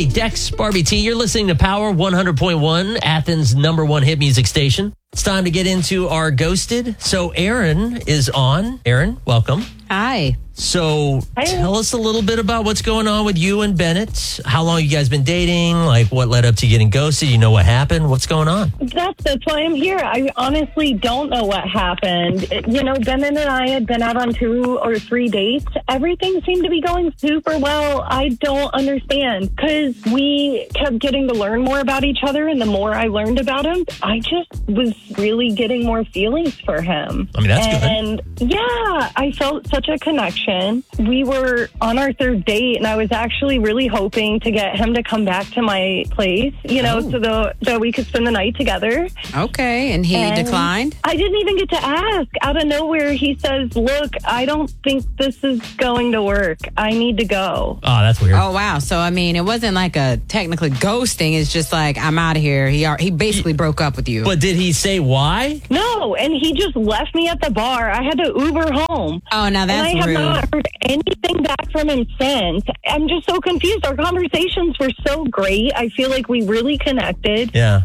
Hey, Dex, Barbie T, you're listening to Power 100.1, Athens' #1 hit music station. It's time to get into our Ghosted. So Aaron is on. Aaron, welcome. Hi. So tell us a little bit about what's going on with you and Bennett. How long you guys been dating? Like what led up to getting ghosted? You know what happened? What's going on? That's why I'm here. I honestly don't know what happened. You know, Bennett and I had been out on 2 or 3 dates. Everything seemed to be going super well. I don't understand because we kept getting to learn more about each other. And the more I learned about him, I just was really getting more feelings for him. I mean, that's good. And yeah, I felt such a connection. We were on our 3rd date, and I was actually really hoping to get him to come back to my place, you know, so that we could spend the night together. Okay, and he declined? I didn't even get to ask. Out of nowhere, he says, look, I don't think this is going to work. I need to go. Oh, that's weird. Oh, wow. So, I mean, it wasn't like a technically ghosting. It's just like, I'm out of here. He basically broke up with you. But did he say why? No, and he just left me at the bar. I had to Uber home. Oh, now that's rude. I have not heard anything back from him since. I'm just so confused. Our conversations were so great. I feel like we really connected. Yeah.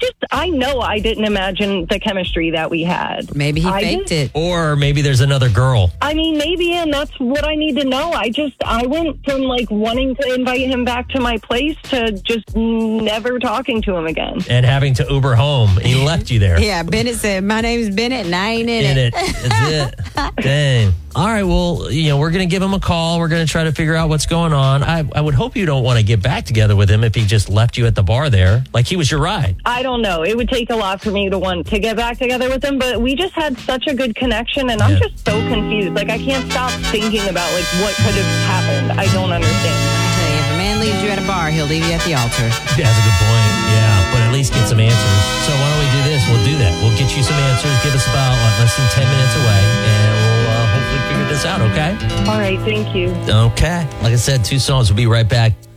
I know I didn't imagine the chemistry that we had. Maybe he faked it. Or maybe there's another girl. I mean, maybe, and that's what I need to know. I went from like wanting to invite him back to my place to just never talking to him again. And having to Uber home. He left you there. Yeah, Bennett said, my name's Bennett and I ain't in it. That's it. Dang. All right, well, you know, we're going to give him a call. We're going to try to figure out what's going on. I would hope you don't want to get back together with him if he just left you at the bar there. Like he was your ride. I don't know. It would take a lot for me to want to get back together with him, but we just had such a good connection, and I'm just so confused. Like, I can't stop thinking about, like, what could have happened. I don't understand. If a man leaves you at a bar, he'll leave you at the altar. That's a good point. Yeah, but at least get some answers. So why don't we do this? We'll do that. We'll get you some answers. Give us about less than 10 minutes away, and we'll hopefully figure this out, okay? All right, thank you. Okay. Like I said, 2 songs. We'll be right back.